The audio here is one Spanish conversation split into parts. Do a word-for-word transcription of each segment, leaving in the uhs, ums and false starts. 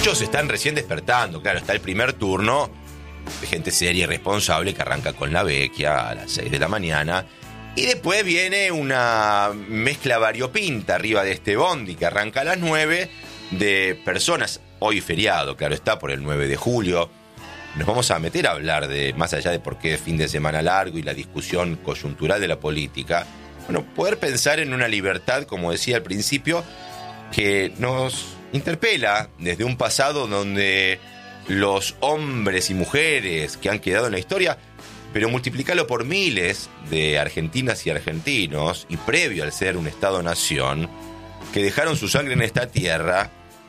muchos están recién despertando. Claro, está el primer turno de gente seria y responsable que arranca con la vecchia a las seis de la mañana. Y después viene una mezcla variopinta arriba de este bondi que arranca a las nueve de personas. Hoy feriado, claro está, por el nueve de julio. Nos vamos a meter a hablar de, más allá de por qué es fin de semana largo y la discusión coyuntural de la política, bueno, poder pensar en una libertad, como decía al principio, que nos interpela desde un pasado donde los hombres y mujeres que han quedado en la historia, pero multiplicarlo por miles de argentinas y argentinos, y previo al ser un Estado-nación, que dejaron su sangre en esta tierra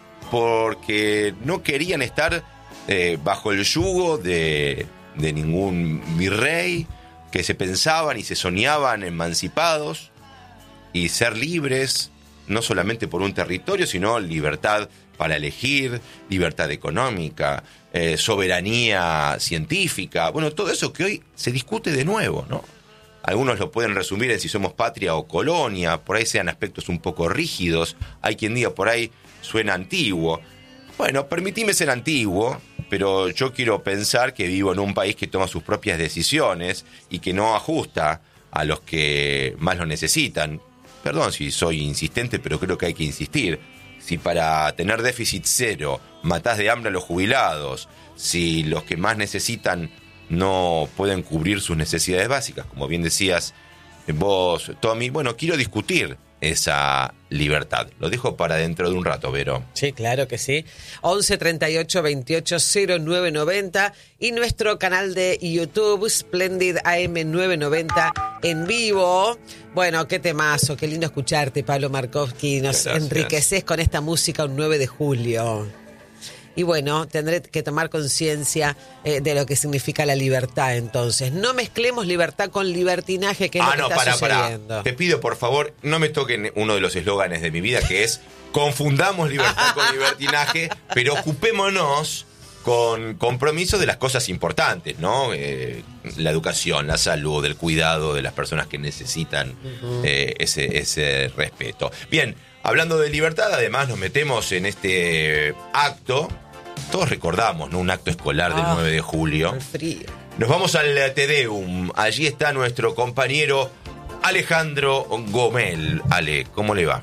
porque no querían estar eh, bajo el yugo de, de ningún virrey, que se pensaban y se soñaban emancipados y ser libres, no solamente por un territorio, sino libertad para elegir, libertad económica, eh, soberanía científica, bueno, todo eso que hoy se discute de nuevo, ¿no? Algunos lo pueden resumir en si somos patria o colonia, por ahí sean aspectos un poco rígidos, hay quien diga por ahí suena antiguo. Bueno, permitime ser antiguo, pero yo quiero pensar que vivo en un país que toma sus propias decisiones y que no ajusta a los que más lo necesitan. Perdón si soy insistente, pero creo que hay que insistir. Si para tener déficit cero matás de hambre a los jubilados, si los que más necesitan no pueden cubrir sus necesidades básicas, como bien decías vos, Tommy, bueno, quiero discutir esa libertad. Lo dejo para dentro de un rato, Vero. Sí, claro que sí. once treinta y ocho veintiocho cero nueve noventa y nuestro canal de YouTube, Splendid A M nueve noventa en vivo. Bueno, qué temazo, qué lindo escucharte, Pablo Markovsky. Nos Gracias. enriqueces con esta música un nueve de julio. Y bueno, tendré que tomar conciencia eh, de lo que significa la libertad, entonces. No mezclemos libertad con libertinaje, que es ah, lo que no, está para, sucediendo. para. Te pido, por favor, no me toquen uno de los eslóganes de mi vida, que es confundamos libertad con libertinaje, pero ocupémonos con compromiso de las cosas importantes, ¿no? Eh, la educación, la salud, el cuidado de las personas que necesitan uh-huh. eh, ese, ese respeto. Bien, hablando de libertad, además nos metemos en este acto. Todos recordamos, ¿no? Un acto escolar del ah, nueve de julio. El frío. Nos vamos al Te Deum. Allí está nuestro compañero Alejandro Gomel. Ale, ¿cómo le va?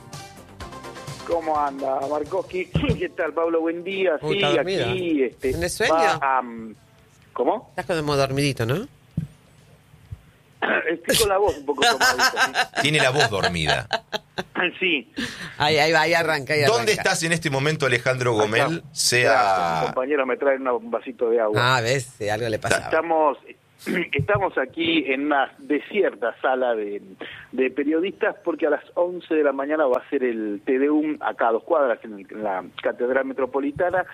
¿Cómo anda, Markovsky? ¿Qué tal, Pablo? Buen día. Uy, sí, aquí... Este, ¿Tienes sueño? Va, um, ¿Cómo? Estás como dormidito, ¿no? Estoy con la voz un poco tomadita. ¿Sí? Tiene la voz dormida. Sí. Ahí, ahí va, ahí arranca, ahí arranca. ¿Dónde estás en este momento, Alejandro Gomel? Acá. Sea... Mis compañeros me traen un vasito de agua. Ah, ves, si algo le pasaba. Estamos, estamos aquí en una desierta sala de, de periodistas porque a las once de la mañana va a ser el Te Deum acá a dos cuadras en, el, en la Catedral Metropolitana.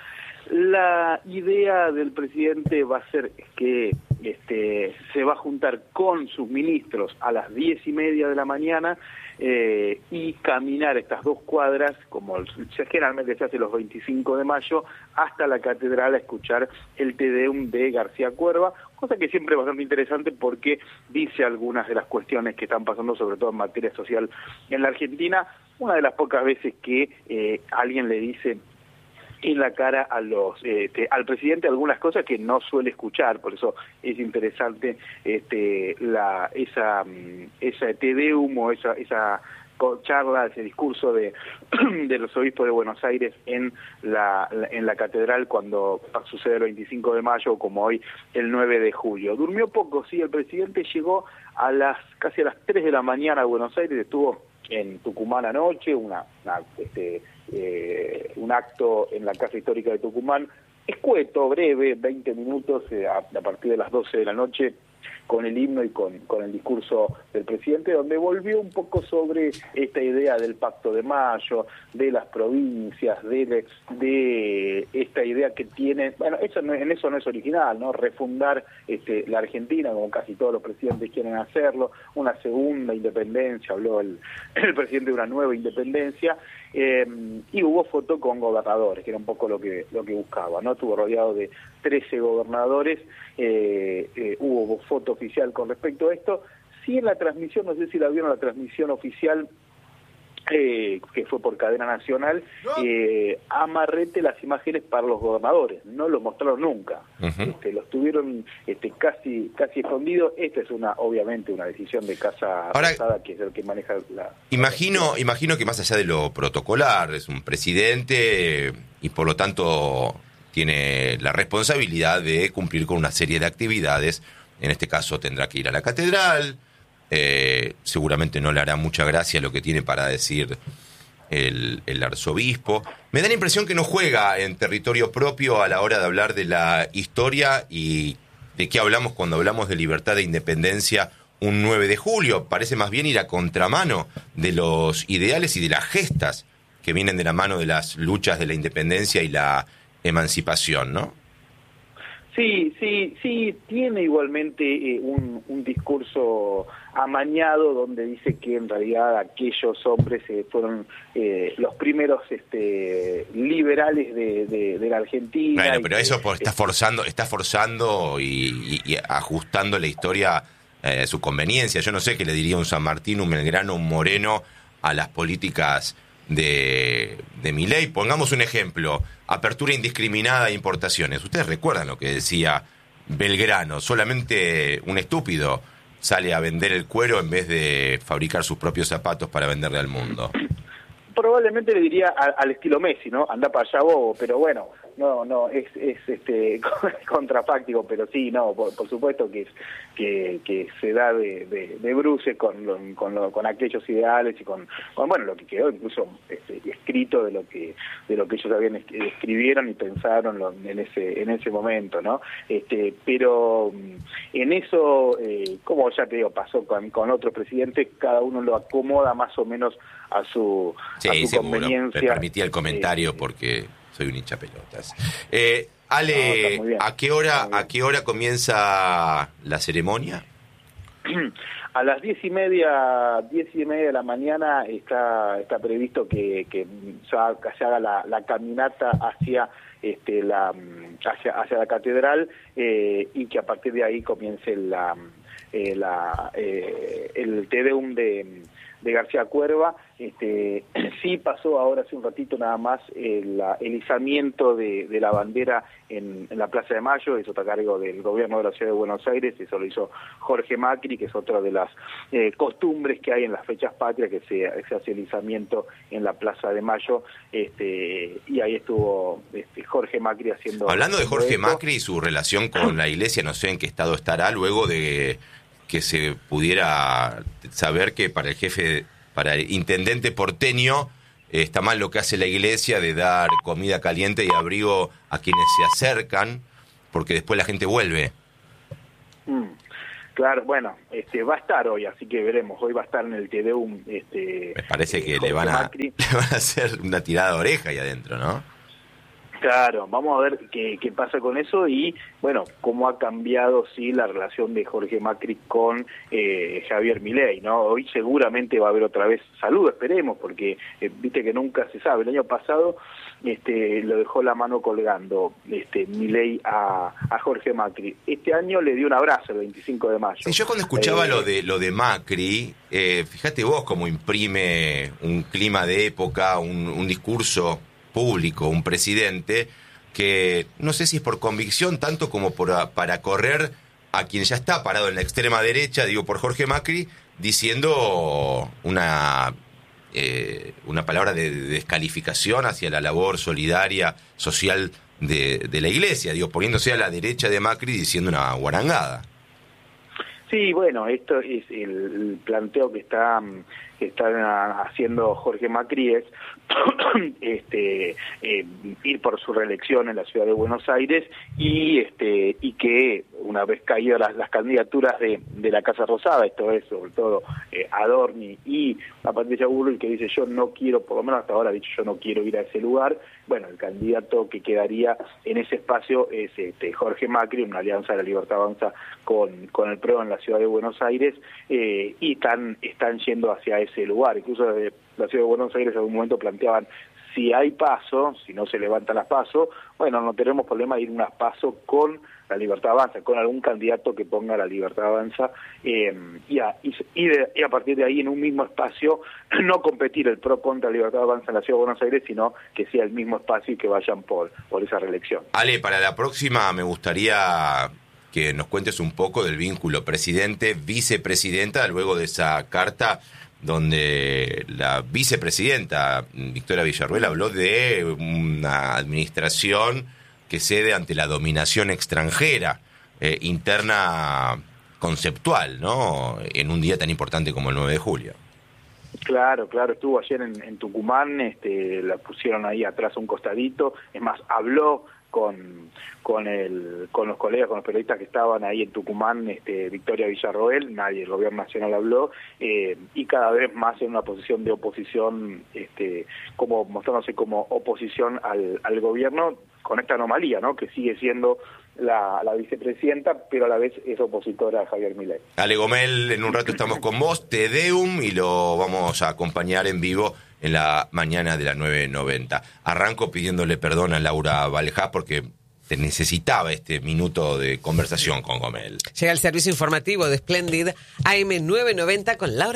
La idea del presidente va a ser que este, se va a juntar con sus ministros a las diez y media de la mañana eh, y caminar estas dos cuadras, como generalmente se hace los veinticinco de mayo, hasta la catedral a escuchar el Te Deum de García Cuerva, cosa que siempre es bastante interesante porque dice algunas de las cuestiones que están pasando, sobre todo en materia social en la Argentina. Una de las pocas veces que eh, alguien le dice en la cara a los este, al presidente algunas cosas que no suele escuchar, por eso es interesante este la esa esa Te Deum o esa esa charla, ese discurso de del arzobispo de Buenos Aires en la, la en la catedral cuando sucede el veinticinco de mayo, como hoy el nueve de julio. Durmió poco, sí, el presidente llegó a las casi a las tres de la mañana a Buenos Aires, estuvo en Tucumán anoche, una, una este Eh, un acto en la Casa Histórica de Tucumán, escueto, breve, veinte minutos, eh, a, a partir de las doce de la noche, con el himno y con, con el discurso del presidente, donde volvió un poco sobre esta idea del Pacto de Mayo, de las provincias, de, de esta idea que tiene, bueno, eso no, en eso no es original, ¿no? Refundar este, la Argentina, como casi todos los presidentes quieren hacerlo, una segunda independencia, habló el, el presidente de una nueva independencia, eh, y hubo foto con gobernadores, que era un poco lo que lo que buscaba, ¿no? Estuvo rodeado de trece gobernadores, eh, eh, hubo foto oficial con respecto a esto. Sí, en la transmisión, no sé si la vieron, la transmisión oficial Eh, que fue por cadena nacional, eh, amarrete las imágenes para los gobernadores, no los mostraron nunca, uh-huh. este, los tuvieron este, casi casi escondidos. Esta es una obviamente una decisión de Casa Ahora, Rosada, que es el que maneja la... Imagino, la imagino que más allá de lo protocolar, es un presidente y por lo tanto tiene la responsabilidad de cumplir con una serie de actividades. En este caso tendrá que ir a la catedral. Eh, seguramente no le hará mucha gracia lo que tiene para decir el, el arzobispo. Me da la impresión que no juega en territorio propio a la hora de hablar de la historia y de qué hablamos cuando hablamos de libertad e independencia un nueve de julio. Parece más bien ir a contramano de los ideales y de las gestas que vienen de la mano de las luchas de la independencia y la emancipación, ¿no? Sí, sí, sí, tiene igualmente eh, un, un discurso amañado donde dice que en realidad aquellos hombres eh, fueron eh, los primeros este, liberales de, de, de la Argentina. Bueno, pero que, eso por, está forzando, está forzando y, y, y ajustando la historia eh, a su conveniencia. Yo no sé qué le diría un San Martín, un Belgrano, un Moreno a las políticas de, de Milei. Pongamos un ejemplo: apertura indiscriminada de importaciones. Ustedes recuerdan lo que decía Belgrano: solamente un estúpido sale a vender el cuero en vez de fabricar sus propios zapatos para venderle al mundo. Probablemente le diría a, al estilo Messi, ¿no? Anda para allá bobo, pero bueno, no, no, es, es este contrafáctico, pero sí, no, por, por supuesto que es, que, que se da de, de, de bruces con, lo, con, lo, con aquellos ideales y con, con, bueno, lo que quedó incluso este, escrito de lo que de lo que ellos habían escribieron y pensaron lo, en ese en ese momento, ¿no? Este, pero en eso, eh, como ya te digo, pasó con, con otros presidentes, cada uno lo acomoda más o menos a su, sí, a su seguro. conveniencia. Me permitía el comentario eh, porque soy un hincha pelotas. Eh, Ale, no, ¿a qué hora a qué hora comienza la ceremonia? A las diez y media, diez y media de la mañana está está previsto que, que se haga la, la caminata hacia este la hacia hacia la catedral eh, y que a partir de ahí comience la, eh, la eh, el Te Deum de de García Cuerva. Este, sí pasó ahora hace un ratito nada más el, el izamiento de, de la bandera en, en la Plaza de Mayo. Eso está a cargo del gobierno de la Ciudad de Buenos Aires, eso lo hizo Jorge Macri, que es otra de las eh, costumbres que hay en las fechas patrias, que se, se hace el izamiento en la Plaza de Mayo, este, y ahí estuvo este, Jorge Macri haciendo... Hablando de Jorge esto. Macri y su relación con la Iglesia, no sé en qué estado estará luego de que se pudiera saber que para el jefe, para el intendente porteño, eh, está mal lo que hace la Iglesia de dar comida caliente y abrigo a quienes se acercan, porque después la gente vuelve. Mm, claro, bueno, este va a estar hoy, así que veremos. Hoy va a estar en el Te Deum. Este, Me parece que eh, le van, a, le van a hacer una tirada de oreja ahí adentro, ¿no? Claro, vamos a ver qué, qué pasa con eso y, bueno, cómo ha cambiado, sí, la relación de Jorge Macri con eh, Javier Milei, ¿no? Hoy seguramente va a haber otra vez salud, esperemos, porque eh, viste que nunca se sabe. El año pasado este, lo dejó la mano colgando este Milei a, a Jorge Macri. Este año le dio un abrazo el veinticinco de mayo. Sí, yo cuando escuchaba eh, lo de lo de Macri, eh, fíjate vos cómo imprime un clima de época, un, un discurso público, un presidente que no sé si es por convicción tanto como por, para correr a quien ya está parado en la extrema derecha, digo por Jorge Macri, diciendo una eh, una palabra de, de descalificación hacia la labor solidaria, social de, de la Iglesia, digo, poniéndose a la derecha de Macri diciendo una guarangada. Sí, bueno, esto es el, el planteo que está que está haciendo Jorge Macri es este eh, ir por su reelección en la Ciudad de Buenos Aires y este y que una vez caídas las, las candidaturas de, de la Casa Rosada, esto es sobre todo eh, Adorni y la Patricia Bullrich, que dice yo no quiero, por lo menos hasta ahora ha dicho yo no quiero ir a ese lugar, bueno, el candidato que quedaría en ese espacio es este Jorge Macri, una alianza de la Libertad Avanza con, con el P R O en la Ciudad de Buenos Aires, eh, y están, están yendo hacia ese lugar, incluso desde la Ciudad de Buenos Aires en algún momento planteaban si hay paso, si no se levantan las pasos, bueno, no tenemos problema de ir a unas pasos con la Libertad Avanza, con algún candidato que ponga la Libertad Avanza, eh, y, a, y, y, de, y a partir de ahí en un mismo espacio no competir el PRO contra la Libertad Avanza en la Ciudad de Buenos Aires, sino que sea el mismo espacio y que vayan por, por esa reelección. Ale, para la próxima me gustaría que nos cuentes un poco del vínculo presidente-vicepresidenta luego de esa carta donde la vicepresidenta Victoria Villarruel habló de una administración que cede ante la dominación extranjera, eh, interna conceptual, ¿no? En un día tan importante como el nueve de julio. Claro, claro, estuvo ayer en, en Tucumán, este, la pusieron ahí atrás un costadito, es más, habló con con el con los colegas, con los periodistas que estaban ahí en Tucumán, este, Victoria Villarroel, nadie del gobierno nacional habló, eh, y cada vez más en una posición de oposición, este, como mostrándose como oposición al, al gobierno, con esta anomalía, ¿no? Que sigue siendo la, la vicepresidenta, pero a la vez es opositora a Javier Milei. Ale Gomel, en un rato estamos con vos, Te Deum, y lo vamos a acompañar en vivo en la mañana de la nueve noventa. Arranco pidiéndole perdón a Laura Valejás porque te necesitaba este minuto de conversación con Gomel. Llega el servicio informativo de Splendid A M nueve noventa con Laura